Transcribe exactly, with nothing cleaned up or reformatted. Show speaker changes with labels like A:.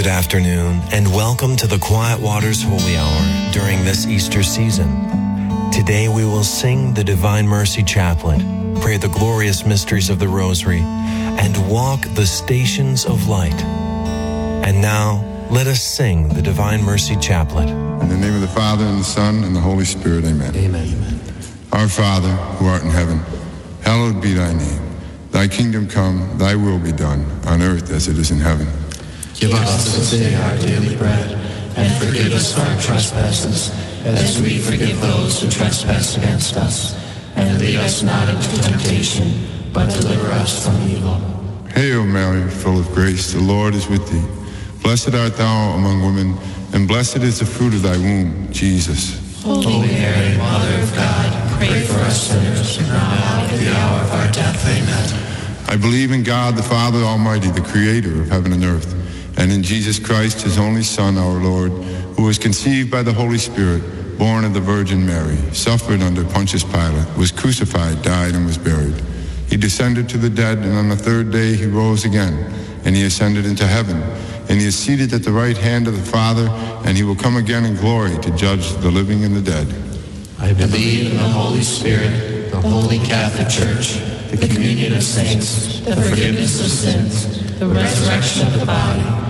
A: Good afternoon, and welcome to the Quiet Waters Holy Hour during this Easter season. Today we will sing the Divine Mercy Chaplet, pray the glorious mysteries of the Rosary, and walk the stations of light. And now, let us sing the Divine Mercy Chaplet.
B: In the name of the Father, and the Son, and the Holy Spirit, amen.
A: Amen.
B: Our Father, who art in heaven, hallowed be thy name. Thy kingdom come, thy will be done, on earth as it is in heaven.
C: Give us this day our daily bread, and forgive us our trespasses, as we forgive those who trespass against us. And lead us not into temptation, but deliver us from evil.
B: Hail Mary, full of grace, the Lord is with thee. Blessed art thou among women, and blessed is the fruit of thy womb, Jesus.
C: Holy Mary, Mother of God, pray for us sinners, now and at the hour of our death. Amen.
B: I believe in God, the Father Almighty, the creator of heaven and earth, and in Jesus Christ, his only Son, our Lord, who was conceived by the Holy Spirit, born of the Virgin Mary, suffered under Pontius Pilate, was crucified, died, and was buried. He descended to the dead, and on the third day he rose again, and he ascended into heaven, and he is seated at the right hand of the Father, and he will come again in glory to judge the living and the dead.
C: I believe in the Holy Spirit, the Holy Catholic Church, the communion of saints, the forgiveness of sins, the resurrection of the body,